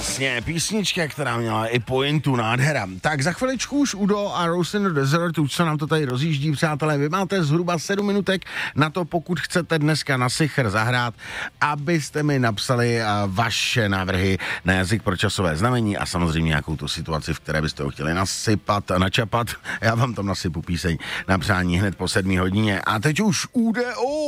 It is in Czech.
Jasně, písnička, která měla i pointu, nádhera. Tak za chviličku už Udo a Rose in the Desert, už se nám to tady rozjíždí, přátelé. Vy máte zhruba 7 minutek na to, pokud chcete dneska na Sichr zahrát, abyste mi napsali vaše návrhy na jazyk pro časové znamení a samozřejmě nějakou tu situaci, v které byste ho chtěli načapat. Já vám tam nasypu píseň na přání hned po 7 hodině. A teď už UDO!